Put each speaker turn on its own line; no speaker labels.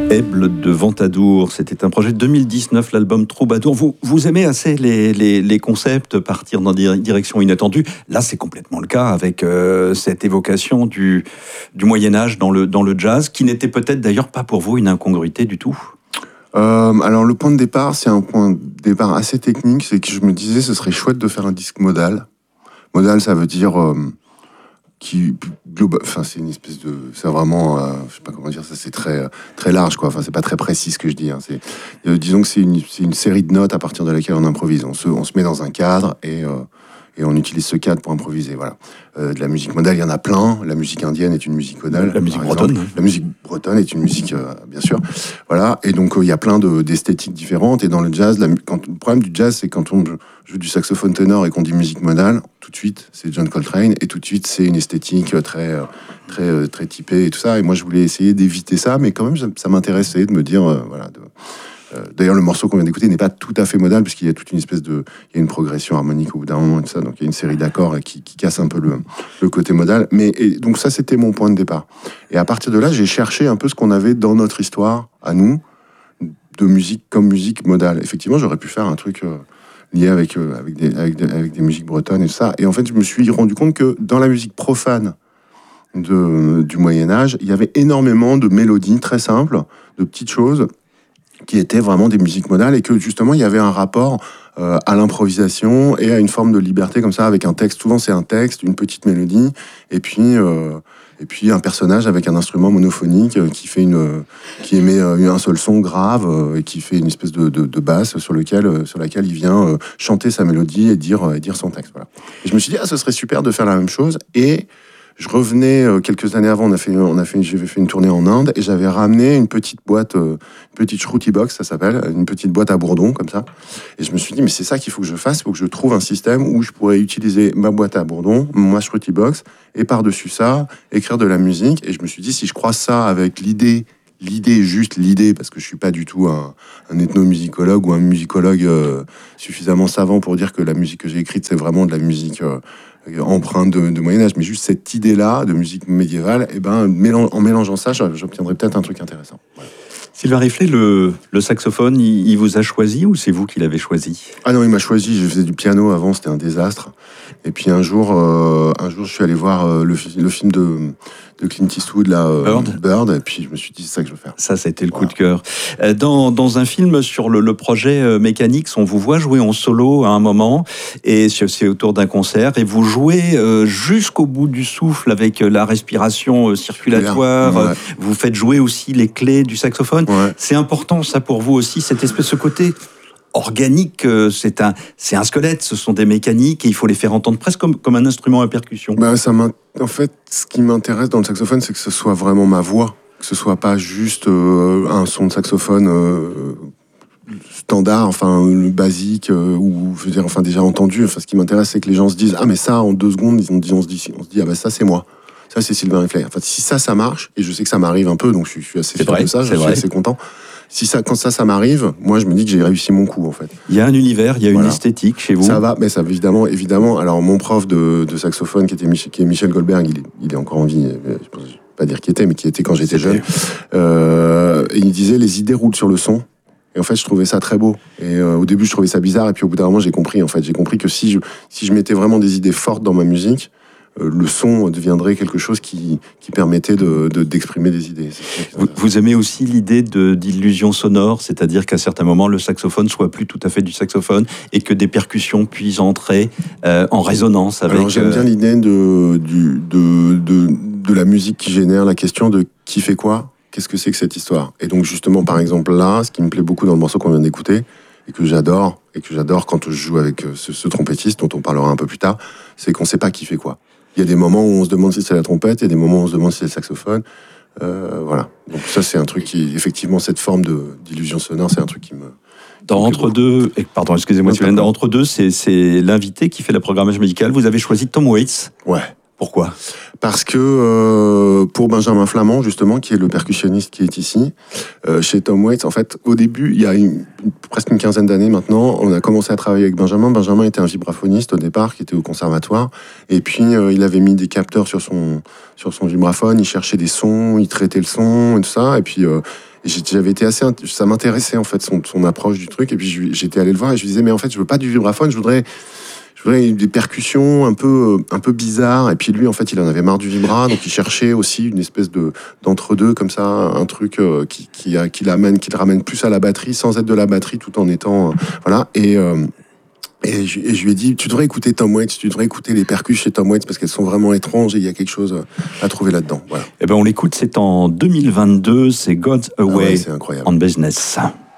Aible de Ventadour, c'était un projet de 2019, l'album Troubadour. Vous aimez assez les concepts, partir dans des directions inattendues. Là, c'est complètement le cas avec cette évocation du Moyen-Âge dans le jazz, qui n'était peut-être d'ailleurs pas pour vous une incongruité du tout.
Alors le point de départ, c'est un point de départ assez technique, c'est que je me disais ce serait chouette de faire un disque modal. Modal, ça veut dire enfin c'est une espèce de, c'est vraiment, je sais pas comment dire ça, c'est très large quoi. Enfin c'est pas très précis ce que je dis. Hein. Disons que c'est une série de notes à partir de laquelle on improvise. On se met dans un cadre et on utilise ce cadre pour improviser. Voilà. De la musique modale, il y en a plein. La musique indienne est une musique modale. La musique bretonne. La musique bretonne est une musique, bien sûr. Voilà. Et donc, il y a plein d'esthétiques différentes. Et dans le jazz, le problème du jazz, c'est quand on joue du saxophone ténor et qu'on dit musique modale, tout de suite, c'est John Coltrane. Et tout de suite, c'est une esthétique très typée et tout ça. Et moi, je voulais essayer d'éviter ça. Mais quand même, ça m'intéressait de me dire, voilà, d'ailleurs, le morceau qu'on vient d'écouter n'est pas tout à fait modal, puisqu'il y a toute une espèce il y a une progression harmonique au bout d'un moment et tout ça, donc il y a une série d'accords qui casse un peu le côté modal. Donc ça, c'était mon point de départ. Et à partir de là, j'ai cherché un peu ce qu'on avait dans notre histoire, à nous, de musique comme musique modale. Effectivement, j'aurais pu faire un truc lié avec des musiques bretonnes et tout ça. Et en fait, je me suis rendu compte que dans la musique profane du Moyen-Âge, il y avait énormément de mélodies très simples, de petites choses, qui étaient vraiment des musiques modales, et que justement il y avait un rapport à l'improvisation et à une forme de liberté comme ça, avec un texte. Souvent c'est un texte, une petite mélodie, et puis un personnage avec un instrument monophonique qui émet un seul son grave et qui fait une espèce de basse sur laquelle il vient chanter sa mélodie et dire son texte. Voilà. Et je me suis dit ce serait super de faire la même chose. Et je revenais quelques années avant, j'avais fait une tournée en Inde et j'avais ramené une petite boîte, une petite Shruti Box, ça s'appelle, une petite boîte à bourdon comme ça. Et je me suis dit, mais c'est ça qu'il faut que je fasse, il faut que je trouve un système où je pourrais utiliser ma boîte à bourdon, ma Shruti Box, et par-dessus ça, écrire de la musique. Et je me suis dit, si je croise ça avec l'idée, juste l'idée, parce que je suis pas du tout un ethnomusicologue ou un musicologue suffisamment savant pour dire que la musique que j'ai écrite, c'est vraiment de la musique empreinte de Moyen-Âge, mais juste cette idée-là de musique médiévale, en mélangeant ça, j'obtiendrai peut-être un truc intéressant. Voilà.
Sylvain Riflet, le saxophone, il vous a choisi ou c'est vous qui l'avez choisi ?
Ah non, il m'a choisi. Je faisais du piano avant, c'était un désastre. Et puis un jour, je suis allé voir le film de Clint Eastwood, Bird, et puis je me suis dit, c'est ça que je veux faire.
Ça a été le coup de cœur. Dans un film sur le projet Mechanics, on vous voit jouer en solo à un moment, et c'est autour d'un concert, et vous jouez jusqu'au bout du souffle avec la respiration circulatoire. Ouais. Vous faites jouer aussi les clés du saxophone. Ouais. C'est important, ça, pour vous aussi, cette espèce, ce côté organique, c'est un squelette, ce sont des mécaniques et il faut les faire entendre presque comme un instrument à percussion.
En fait, ce qui m'intéresse dans le saxophone, c'est que ce soit vraiment ma voix, que ce soit pas juste un son de saxophone standard, enfin basique, ou je veux dire, enfin déjà entendu. Enfin, ce qui m'intéresse, c'est que les gens se disent, ah mais ça, en 2 secondes, on se dit, ah bah ça c'est moi. Ça c'est Sylvain Riflet. Enfin, si ça marche, et je sais que ça m'arrive un peu, donc je suis assez fier de ça, je suis assez content. Quand ça m'arrive, moi je me dis que j'ai réussi mon coup en fait.
Il y a un univers, il y a une esthétique chez vous.
Ça va, mais ça évidemment. Alors mon prof de saxophone qui est Michel Goldberg, il est encore en vie. Je ne vais pas dire qui était, mais qui était quand j'étais jeune. Et il disait les idées roulent sur le son. Et en fait, je trouvais ça très beau. Et au début, je trouvais ça bizarre. Et puis au bout d'un moment, j'ai compris. En fait, j'ai compris que si je mettais vraiment des idées fortes dans ma musique, le son deviendrait quelque chose qui permettait d'exprimer des idées.
Vous aimez aussi l'idée d'illusion sonore, c'est-à-dire qu'à certains moments, le saxophone soit plus tout à fait du saxophone et que des percussions puissent entrer en résonance avec...
Alors j'aime bien l'idée de la musique qui génère la question de qui fait quoi, qu'est-ce que c'est que cette histoire. Et donc justement, par exemple là, ce qui me plaît beaucoup dans le morceau qu'on vient d'écouter, et que j'adore quand je joue avec ce trompettiste dont on parlera un peu plus tard, c'est qu'on ne sait pas qui fait quoi. Il y a des moments où on se demande si c'est la trompette, il y a des moments où on se demande si c'est le saxophone. Voilà. Donc ça, c'est un truc qui, effectivement, cette forme d'illusion sonore, c'est un truc qui me...
Dans Entre-deux, pardon, excusez-moi, dans Entre-deux, c'est l'invité qui fait la programmation musicale. Vous avez choisi Tom Waits.
Ouais.
Pourquoi ?
Parce que pour Benjamin Flamand, justement, qui est le percussionniste qui est ici, chez Tom Waits, en fait, au début, il y a presque une quinzaine d'années maintenant, on a commencé à travailler avec Benjamin. Benjamin était un vibraphoniste au départ, qui était au conservatoire, et puis il avait mis des capteurs sur son vibraphone, il cherchait des sons, il traitait le son et tout ça, et puis j'avais été ça m'intéressait en fait son approche du truc, et puis j'étais allé le voir et je lui disais mais en fait je veux pas du vibraphone, je voudrais des percussions un peu bizarres. Et puis lui, en fait, il en avait marre du vibra, donc il cherchait aussi une espèce d'entre-deux, comme ça, un truc qui le ramène plus à la batterie, sans être de la batterie, tout en étant... voilà. Et je lui ai dit, tu devrais écouter Tom Waits, tu devrais écouter les percus chez Tom Waits, parce qu'elles sont vraiment étranges et il y a quelque chose à trouver là-dedans. Voilà.
Eh ben, on l'écoute, c'est en 2022, c'est God's Away
c'est incroyable.
on Business.